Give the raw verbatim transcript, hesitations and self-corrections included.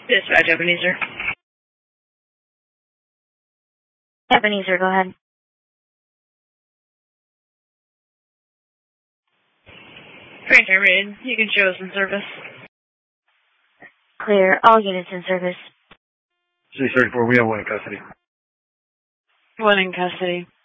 Dispatch, Ebenezer. Ebenezer, go ahead. Train terminated. You can show us in service. Clear. All units in service. six thirty-four, we have one in custody. One in custody.